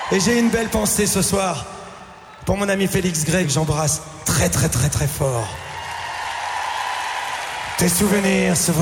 Et j'ai une belle pensée ce soir pour mon ami Félix Gray, que j'embrasse très très très très fort. Tes souvenirs seront